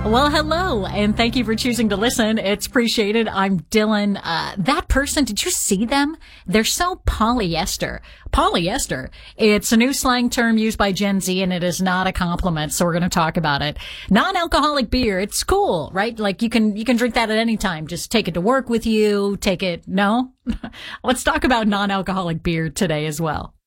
Well, hello, and thank you for choosing to listen. It's appreciated. I'm Dylan. That person, did you see them? They're so polyester. Polyester. It's a new slang term used by Gen Z, and it is not a compliment, so we're going to talk about it. Non-alcoholic beer, it's cool, right? Like you can drink that at any time. Just take it to work with you, no? Let's talk about non-alcoholic beer today as well.